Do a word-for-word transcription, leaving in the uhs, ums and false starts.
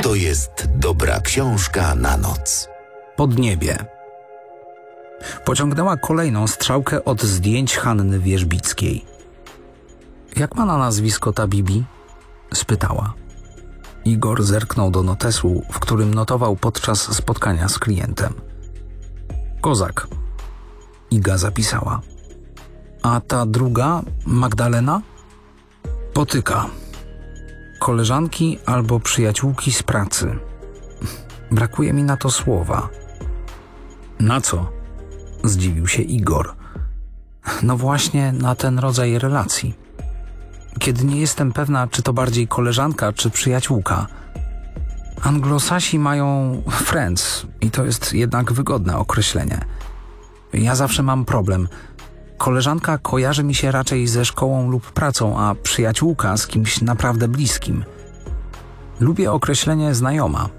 to jest dobra książka na noc. Podniebie. Pociągnęła kolejną strzałkę od zdjęć Hanny Wierzbickiej. Jak ma na nazwisko ta Bibi? Spytała. Igor zerknął do notesu, w którym notował podczas spotkania z klientem. Kozak. Iga zapisała. A ta druga, Magdalena? Potyka. Koleżanki albo przyjaciółki z pracy. Brakuje mi na to słowa. Na co? Zdziwił się Igor. No właśnie na ten rodzaj relacji. Kiedy nie jestem pewna, czy to bardziej koleżanka, czy przyjaciółka. Anglosasi mają friends i to jest jednak wygodne określenie. Ja zawsze mam problem. Koleżanka kojarzy mi się raczej ze szkołą lub pracą, a przyjaciółka z kimś naprawdę bliskim. Lubię określenie znajoma.